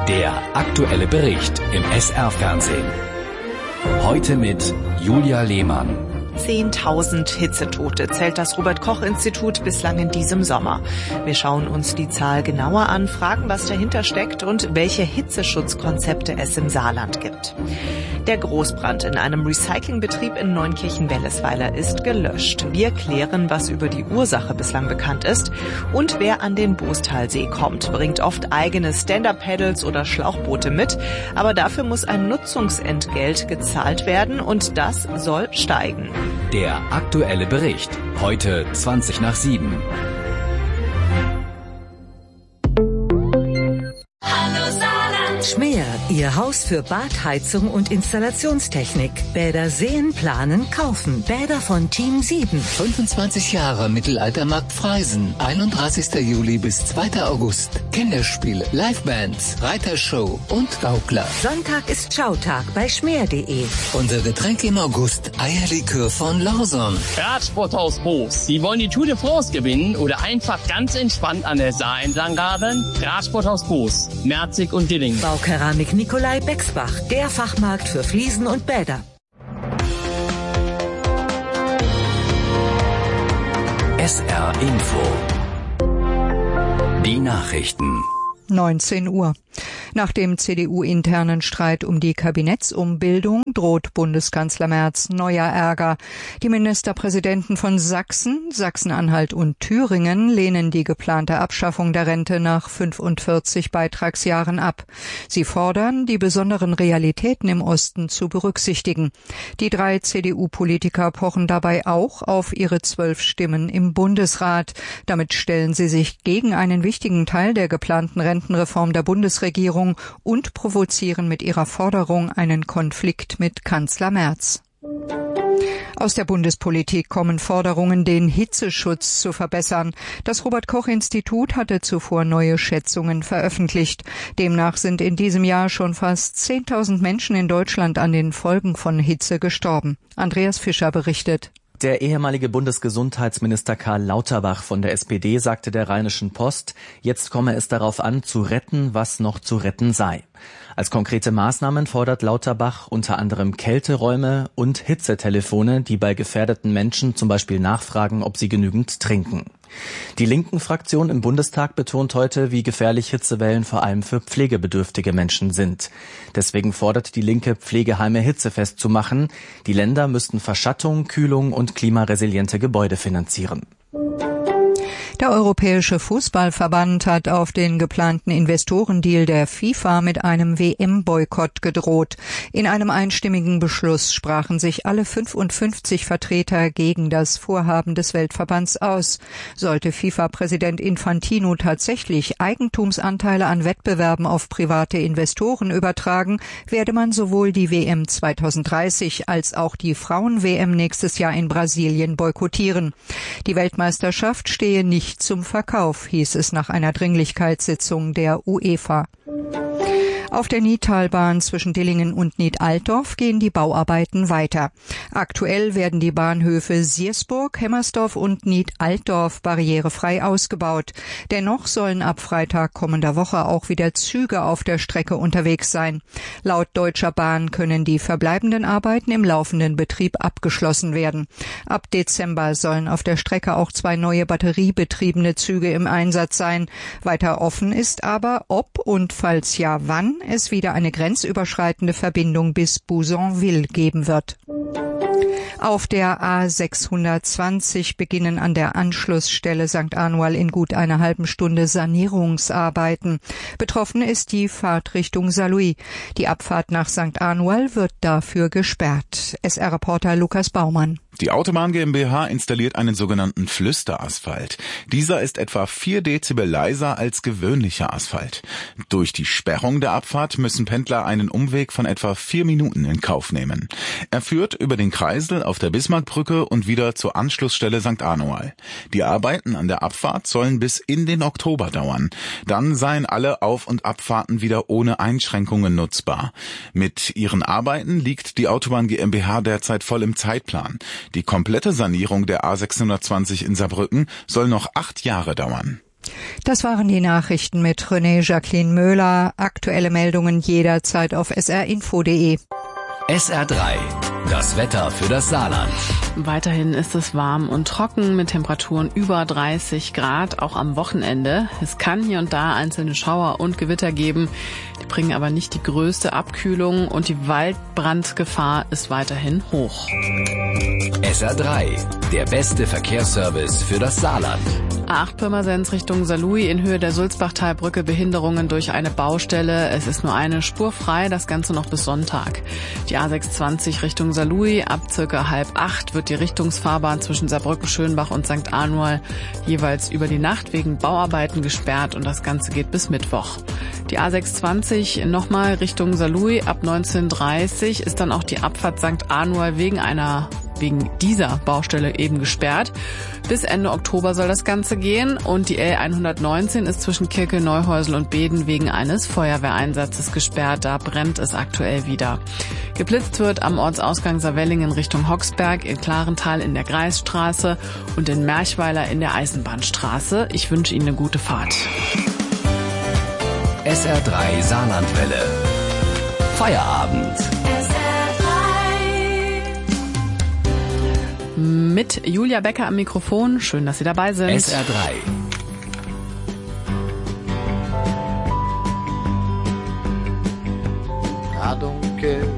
Der aktuelle Bericht im SR-Fernsehen. Heute mit Julia Lehmann. 10.000 Hitzetote zählt das Robert-Koch-Institut bislang in diesem Sommer. Wir schauen uns die Zahl genauer an, fragen, was dahinter steckt und welche Hitzeschutzkonzepte es im Saarland gibt. Der Großbrand in einem Recyclingbetrieb in Neunkirchen-Wellesweiler ist gelöscht. Wir klären, was über die Ursache bislang bekannt ist. Und wer an den Boostalsee kommt, bringt oft eigene Stand-Up-Paddles oder Schlauchboote mit. Aber dafür muss ein Nutzungsentgelt gezahlt werden und das soll steigen. Der aktuelle Bericht. Heute 7:20. Schmäher, Ihr Haus für Badheizung und Installationstechnik. Bäder sehen, planen, kaufen. Bäder von Team 7. 25 Jahre Mittelaltermarkt Freisen. 31. Juli bis 2. August. Kinderspiele, Livebands, Reitershow und Gaukler. Sonntag ist Schautag bei schmäher.de. Unser Getränk im August, Eierlikör von Lawson. Radsporthaus Boos. Sie wollen die Tour de France gewinnen oder einfach ganz entspannt an der Saar entlang radeln? Radsporthaus Boos. Merzig und Dilling. Baukeramik Nikolai Bexbach, der Fachmarkt für Fliesen und Bäder. SR Info. Die Nachrichten. 19 Uhr. Nach dem CDU-internen Streit um die Kabinettsumbildung droht Bundeskanzler Merz neuer Ärger. Die Ministerpräsidenten von Sachsen, Sachsen-Anhalt und Thüringen lehnen die geplante Abschaffung der Rente nach 45 Beitragsjahren ab. Sie fordern, die besonderen Realitäten im Osten zu berücksichtigen. Die 3 CDU-Politiker pochen dabei auch auf ihre 12 Stimmen im Bundesrat. Damit stellen sie sich gegen einen wichtigen Teil der geplanten Rentenreform der Bundesregierung und provozieren mit ihrer Forderung einen Konflikt mit Kanzler Merz. Aus der Bundespolitik kommen Forderungen, den Hitzeschutz zu verbessern. Das Robert-Koch-Institut hatte zuvor neue Schätzungen veröffentlicht. Demnach sind in diesem Jahr schon fast 10.000 Menschen in Deutschland an den Folgen von Hitze gestorben. Andreas Fischer berichtet. Der ehemalige Bundesgesundheitsminister Karl Lauterbach von der SPD sagte der Rheinischen Post, jetzt komme es darauf an, zu retten, was noch zu retten sei. Als konkrete Maßnahmen fordert Lauterbach unter anderem Kälteräume und Hitzetelefone, die bei gefährdeten Menschen zum Beispiel nachfragen, ob sie genügend trinken. Die Linken-Fraktion im Bundestag betont heute, wie gefährlich Hitzewellen vor allem für pflegebedürftige Menschen sind. Deswegen fordert die Linke, Pflegeheime hitzefest zu machen. Die Länder müssten Verschattung, Kühlung und klimaresiliente Gebäude finanzieren. Der Europäische Fußballverband hat auf den geplanten Investorendeal der FIFA mit einem WM-Boykott gedroht. In einem einstimmigen Beschluss sprachen sich alle 55 Vertreter gegen das Vorhaben des Weltverbands aus. Sollte FIFA-Präsident Infantino tatsächlich Eigentumsanteile an Wettbewerben auf private Investoren übertragen, werde man sowohl die WM 2030 als auch die Frauen-WM nächstes Jahr in Brasilien boykottieren. Die Weltmeisterschaft stehe nicht zum Verkauf, hieß es nach einer Dringlichkeitssitzung der UEFA. Auf der Nidtalbahn zwischen Dillingen und Nied-Altdorf gehen die Bauarbeiten weiter. Aktuell werden die Bahnhöfe Siersburg, Hemmersdorf und Nied-Altdorf barrierefrei ausgebaut. Dennoch sollen ab Freitag kommender Woche auch wieder Züge auf der Strecke unterwegs sein. Laut Deutscher Bahn können die verbleibenden Arbeiten im laufenden Betrieb abgeschlossen werden. Ab Dezember sollen auf der Strecke auch 2 neue batteriebetriebene Züge im Einsatz sein. Weiter offen ist aber, ob und falls ja wann es wieder eine grenzüberschreitende Verbindung bis Bouzonville geben wird. Auf der A620 beginnen an der Anschlussstelle St. Anual in gut einer halben Stunde Sanierungsarbeiten. Betroffen ist die Fahrtrichtung Saarlouis. Die Abfahrt nach St. Anual wird dafür gesperrt. SR-Reporter Lukas Baumann. Die Autobahn GmbH installiert einen sogenannten Flüsterasphalt. Dieser ist etwa 4 Dezibel leiser als gewöhnlicher Asphalt. Durch die Sperrung der Abfahrt müssen Pendler einen Umweg von etwa 4 Minuten in Kauf nehmen. Er führt über den Kreisel auf der Bismarckbrücke und wieder zur Anschlussstelle St. Anual. Die Arbeiten an der Abfahrt sollen bis in den Oktober dauern. Dann seien alle Auf- und Abfahrten wieder ohne Einschränkungen nutzbar. Mit ihren Arbeiten liegt die Autobahn GmbH derzeit voll im Zeitplan. Die komplette Sanierung der A620 in Saarbrücken soll noch 8 Jahre dauern. Das waren die Nachrichten mit René Jacqueline Möhler. Aktuelle Meldungen jederzeit auf srinfo.de. SR3, das Wetter für das Saarland. Weiterhin ist es warm und trocken mit Temperaturen über 30 Grad, auch am Wochenende. Es kann hier und da einzelne Schauer und Gewitter geben. Die bringen aber nicht die größte Abkühlung und die Waldbrandgefahr ist weiterhin hoch. SR3, der beste Verkehrsservice für das Saarland. A8 Pirmasens Richtung Saarlouis in Höhe der Sulzbachtalbrücke, Behinderungen durch eine Baustelle. Es ist nur eine Spur frei, das Ganze noch bis Sonntag. Die A620 Richtung Saarlouis, ab circa 7:30 wird die Richtungsfahrbahn zwischen Saarbrücken-Schönbach und St. Anual jeweils über die Nacht wegen Bauarbeiten gesperrt und das Ganze geht bis Mittwoch. Die A620 nochmal Richtung Saarlouis, ab 19:30 ist dann auch die Abfahrt St. Anual wegen dieser Baustelle eben gesperrt. Bis Ende Oktober soll das Ganze gehen und die L119 ist zwischen Kirkel, Neuhäusel und Beden wegen eines Feuerwehreinsatzes gesperrt. Da brennt es aktuell wieder. Geblitzt wird am Ortsausgang Saarwellingen Richtung Hoxberg, in Klarental in der Greisstraße und in Merchweiler in der Eisenbahnstraße. Ich wünsche Ihnen eine gute Fahrt. SR3 Saarlandwelle. Feierabend. Mit Julia Becker am Mikrofon. Schön, dass Sie dabei sind. SR3. I don't care.